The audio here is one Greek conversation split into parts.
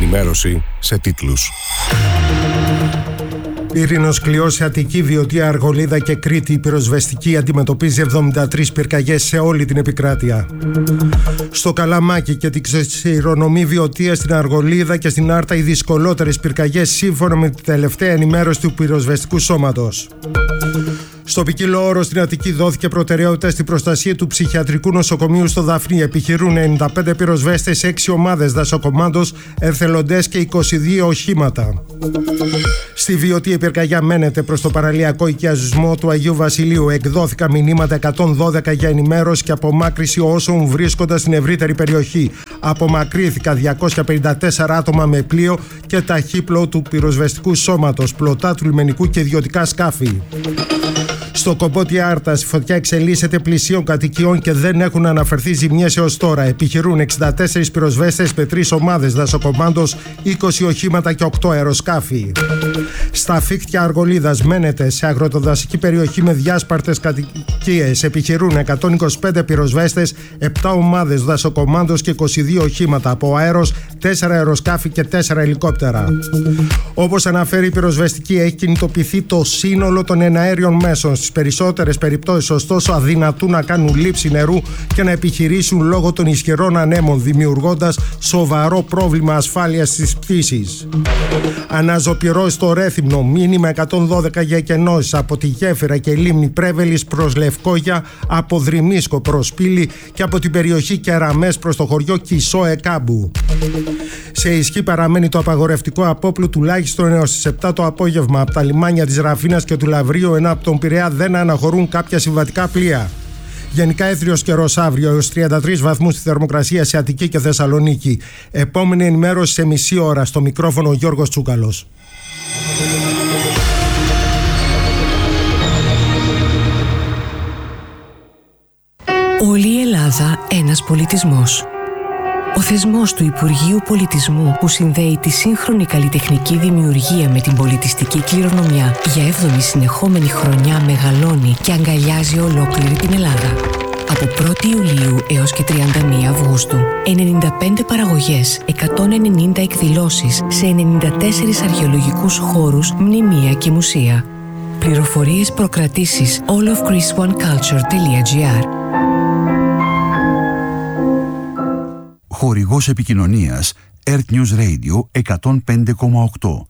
ενημέρωση σε τίτλους. Πύρινος κλειός σε Αττική, Βιωτία, Αργολίδα και Κρήτη. Η πυροσβεστική αντιμετωπίζει 73 πυρκαγιές σε όλη την επικράτεια. Στο Καλαμάκι και την ξηρονομη Βιωτία, στην Αργολίδα και στην Άρτα οι δυσκολότερες πυρκαγιές σύμφωνα με την τελευταία ενημέρωση του πυροσβεστικού σώματος. Στο Ποικίλο Όρο στην Αττική δόθηκε προτεραιότητα στην προστασία του ψυχιατρικού νοσοκομείου στο Δαφνί. Επιχειρούν 95 πυροσβέστες, 6 ομάδες δασοκομάντος, εθελοντές και 22 οχήματα. Στη Βιωτία η πυρκαγιά μένεται προς το παραλιακό οικιασμό του Αγίου Βασιλείου. Εκδόθηκαν μηνύματα 112 για ενημέρωση και απομάκρυση όσων βρίσκονταν στην ευρύτερη περιοχή. Απομακρύθηκαν 254 άτομα με πλοίο και ταχύπλοο του πυροσβεστικού σώματος, πλωτά του λιμενικού και ιδιωτικά σκάφη. Στο Κομπότη Άρτας η φωτιά εξελίσσεται πλησίων κατοικιών και δεν έχουν αναφερθεί ζημιές έως τώρα. Επιχειρούν 64 πυροσβέστες με 3 ομάδες δασοκομάντος, 20 οχήματα και 8 αεροσκάφη. Στα Φίκτια Αργολίδας μένεται σε αγροτοδασική περιοχή με διάσπαρτες κατοικίες. Επιχειρούν 125 πυροσβέστες, 7 ομάδες δασοκομάντος και 22 οχήματα από αέρος, 4 αεροσκάφη και 4 ελικόπτερα. Όπως αναφέρει η πυροσβεστική, έχει κινητοποιηθεί το σύνολο των εναέριων μέσων. Στις περισσότερες περιπτώσεις, ωστόσο, αδυνατούν να κάνουν λήψη νερού και να επιχειρήσουν λόγω των ισχυρών ανέμων, δημιουργώντας σοβαρό πρόβλημα ασφάλειας στις πτήσεις. Αναζωπυρώσει στο Ρέθυμνο, μήνυμα 112 για εκενώσεις από τη Γέφυρα και λίμνη Πρέβελης προς Λευκόγια, από Δρυμίσκο προς Πύλη και από την περιοχή Κεραμές προς το χωριό Κισό Εκάμπου. Σε ισχύ παραμένει το απαγορευτικό απόπλου τουλάχιστον έως τις 7 το απόγευμα από τα λιμάνια της Ραφίνας και του Λαβρίου, ενώ από τον Πειραιά δεν αναχωρούν κάποια συμβατικά πλοία. Γενικά έθριος καιρός αύριο, έως 33 βαθμούς στη θερμοκρασία σε Αττική και Θεσσαλονίκη. Επόμενη ενημέρωση σε μισή ώρα. Στο μικρόφωνο Γιώργος Τσούκαλος. Όλη η Ελλάδα ένας πολιτισμός. Ο θεσμός του Υπουργείου Πολιτισμού που συνδέει τη σύγχρονη καλλιτεχνική δημιουργία με την πολιτιστική κληρονομιά για 7η συνεχόμενη χρονιά μεγαλώνει και αγκαλιάζει ολόκληρη την Ελλάδα. Από 1η Ιουλίου έως και 31 Αυγούστου, 95 παραγωγές, 190 εκδηλώσεις σε 94 αρχαιολογικούς χώρους, μνημεία και μουσεία. Πληροφορίες, προκρατήσεις allofgreeceoneculture.gr. Χορηγός επικοινωνίας Earth News Radio 105,8.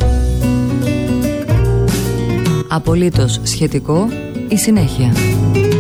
Απολύτως σχετικό η συνέχεια.